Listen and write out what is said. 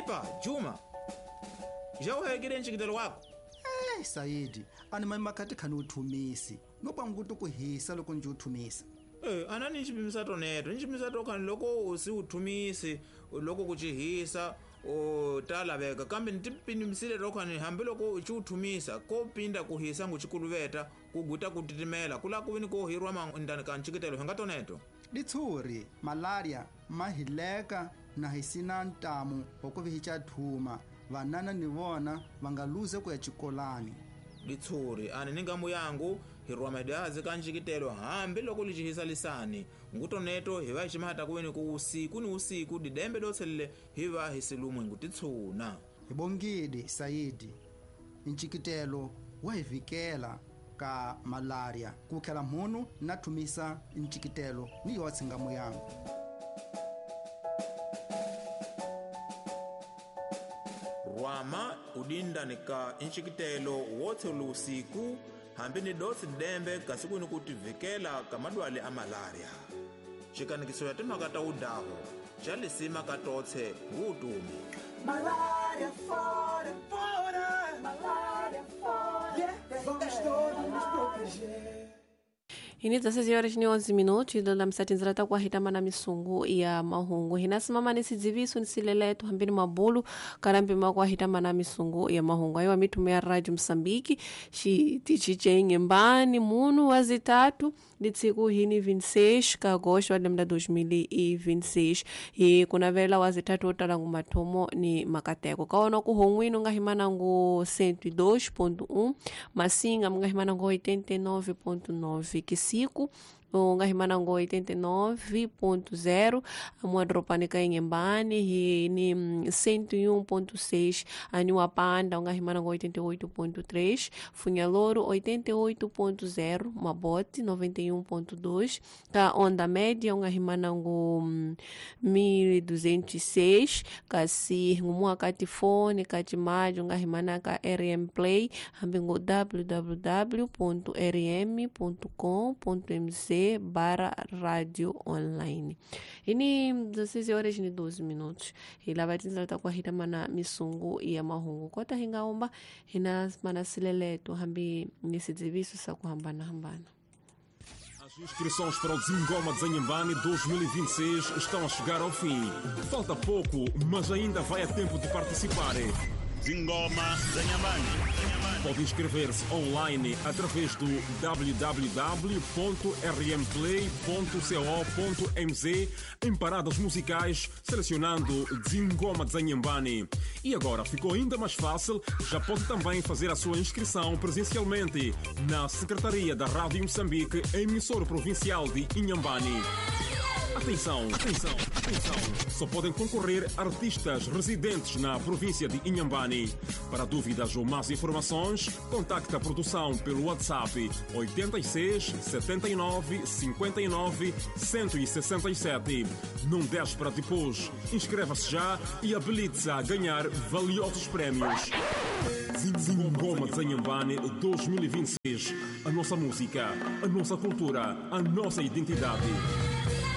Epa, Juma. Já uhayekile ntshikitelo wakho? Sayidi, animaimakati khani uthumisi. Nopangutu kuhisa loko nje uthumisa. Anani nchipimisato neto. Nchipimisato khani loko usi uthumisi, loko kuchihisa, talaveka. Kambe nitipinimisile loko khani hambi loko uchi uthumisa, ko pinda kuhisa nguchikuluveta, kuguta kutitimela, kula kuvini ko hirwa ndani ka ntshikitelo. Hengato neto? Litshuri, malaria, mahileka, na hisina ntamu, okuvihicha thuma. Vanana ni vona vangaluze kuya chikolani. Litshuri ani ningamu yangu hirwa medazi ka ntshikitelo hambi loko lichihisa lisani nguto neto hiva ichimahata kuweni ku usiku ni usiku didembe dotselele hiva hisilumwe ngutitshuna. Hibongidi Sayidi, ntshikitelo wahivikela ka malaria kukhela mhunu nathumisa ntshikitelo ni yotsi ngamu yangu. Rwama udindanika ntshikitelo wotse usiku hambi ni dotsi dembe kasiku ni kutivikela kamadwale a malaria. Xikanikiso ya timhaka ta udaho xa lisima ka totse ngutumi. Malaria fora, fora, malaria fora. Yeah, vamos todos nos proteger. Hini 16:11 ilola msatinzira takuahitama na misungu ya mahungu hinasimama nisidziviso nisileleto hambini mabulu karambi makuahitama na misungu ya mahungu ayo mitume ya Radio Msambiki tichiche nyembani munu wazitatu ditsiku hini 26 kagosto wa lemda 2026 hi kuna vela wazitatu otalangu matomo ni makateko kaona kuhongwino ngahimana ngu 102.1 masinga ngahimana ngu 89.9 kisiku ngahimana ngo 89.0 amwadropani ka nyembani hi ni 101.6 ani wapanda ngahimana ngo 88.3 Funyaloro 88.0 Maboti 91.2 ka onda média ngahimana ngo 1206 kasi ngumwa katifone katimajo ngahimana ka RM Play hambi ngo www.rm.com.mz/radio online. Ini 16:12 ila batinza takuahita mana misungu ya mahungu kota hingaomba hina mana sileleto hambi nisidziviso sa kuhambana hambana. As inscrições para o Zingoma de Zanhambane 2026 estão a chegar ao fim. Falta pouco, mas ainda vai a tempo de participar. Zingoma Zanhambane. Pode inscrever-se online através do www.rmplay.co.mz em paradas musicais, selecionando Zingoma de Zanhambane. E agora ficou ainda mais fácil, já pode também fazer a sua inscrição presencialmente na Secretaria da Rádio Moçambique, emissora provincial de Inhambane. Atenção, atenção, atenção. Só podem concorrer artistas residentes na província de Inhambane. Para dúvidas ou mais informações, contacte a produção pelo WhatsApp 86 79 59 167. Não deixe para depois. Inscreva-se já e habilite-se a ganhar valiosos prémios. Zingoma de Zanhambane 2026. A nossa música, a nossa cultura, a nossa identidade.